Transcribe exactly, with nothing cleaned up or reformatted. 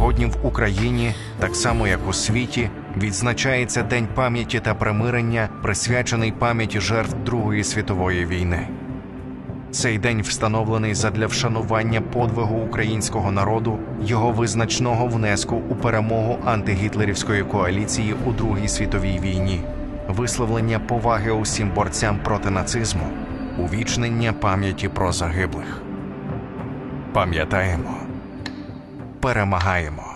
Сьогодні в Україні, так само як у світі, відзначається День пам'яті та примирення, присвячений пам'яті жертв Другої світової війни. Цей день встановлений задля вшанування подвигу українського народу, його визначного внеску у перемогу антигітлерівської коаліції у Другій світовій війні, висловлення поваги усім борцям проти нацизму, увічнення пам'яті про загиблих. Пам'ятаємо, перемагаємо.